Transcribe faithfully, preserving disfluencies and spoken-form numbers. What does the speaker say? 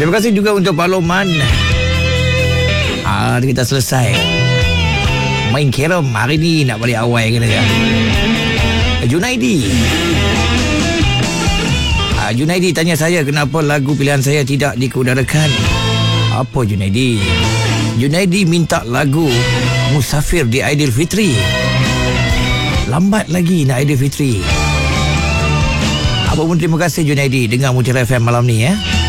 Terima kasih juga untuk Pak Loman. Ah, kita selesai main kerem hari ni, nak balik awal kena ya. Junaidi. Ah, Junaidi tanya saya kenapa lagu pilihan saya tidak dikeudarakan. Apa Junaidi? Junaidi minta lagu Musafir di Aidilfitri. Lambat lagi nak Aidilfitri. Apa pun terima kasih Junaidi dengar Mutiara F M malam ni ya.